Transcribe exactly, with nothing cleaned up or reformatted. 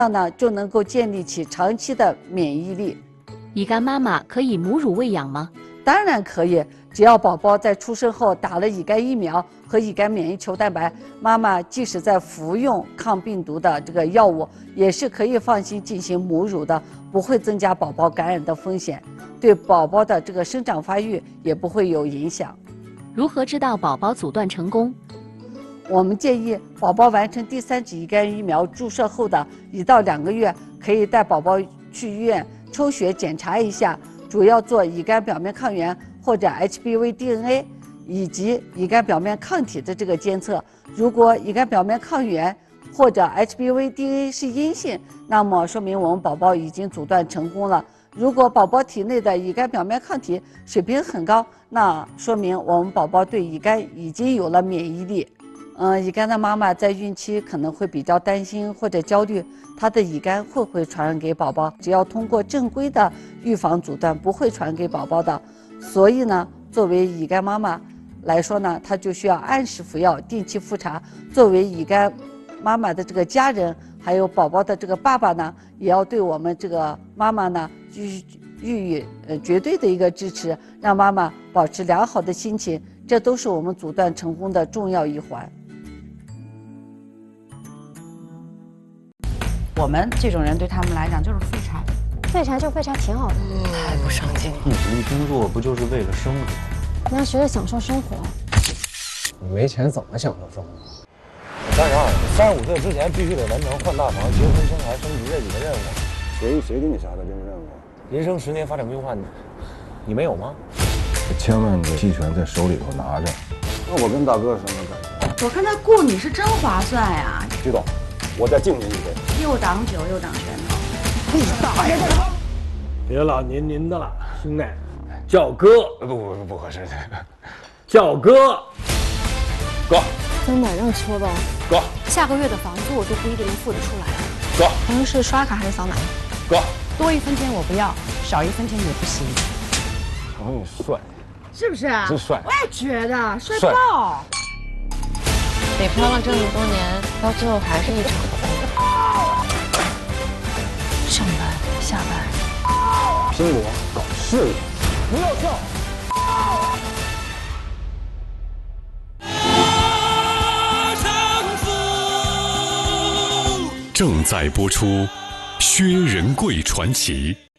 这样呢就能够建立起长期的免疫力。 乙肝妈妈可以母乳喂养吗？ 当然可以，只要宝宝在出生后打了乙肝疫苗和乙肝免疫球蛋白，妈妈即使在服用抗病毒的这个药物，也是可以放心进行母乳的，不会增加宝宝感染的风险，对宝宝的这个生长发育也不会有影响。 如何知道宝宝阻断成功？ 我们建议宝宝完成第三剂乙肝疫苗注射后的一到两个月，可以带宝宝去医院抽血检查一下，主要做乙肝表面抗原或者 H B V D N A 以及乙肝表面抗体的这个监测。如果乙肝表面抗原或者 H B V D N A 是阴性，那么说明我们宝宝已经阻断成功了。如果宝宝体内的乙肝表面抗体水平很高，那说明我们宝宝对乙肝已经有了免疫力。嗯，乙肝的妈妈在孕期可能会比较担心或者焦虑，她的乙肝会不会传染给宝宝？只要通过正规的预防阻断，不会传给宝宝的。所以呢，作为乙肝妈妈来说呢，她就需要按时服药，定期复查。作为乙肝妈妈的这个家人，还有宝宝的这个爸爸呢，也要对我们这个妈妈呢，予予以呃绝对的一个支持，让妈妈保持良好的心情，这都是我们阻断成功的重要一环。 我们这种人对他们来讲就是废柴， 废柴就废柴挺好的， 太不上进了。 一直工作不就是为了生活？ 你要学着享受生活。 你没钱怎么享受生活？ 三十二，三十五岁之前必须得完成换大房、结婚、生孩、升级这几个任务。 谁谁给你下的这个任务？ 人生十年发展规划，你你没有吗？ 千万个期权在手里头拿着。那我跟大哥什么感觉？我跟他雇你是真划算呀！ 徐总，我再敬您一杯。 又挡酒又挡拳头， 你大爷的！ 别老您您的了，兄弟，叫哥。 不不不不合适， 叫哥。哥。 真的让搓吧。 哥。 下个月的房租我都不一定能付得出来。 哥。 朋友是刷卡还是扫码？ 哥。 多一分钱我不要，少一分钱也不行。 朋友帅， 是不是？ 真帅。 我也觉得帅爆。 北漂了这么多年，到最后还是一场空。上班下班， 拼搏搞事业， 不要笑。 正在播出《薛仁贵传奇》。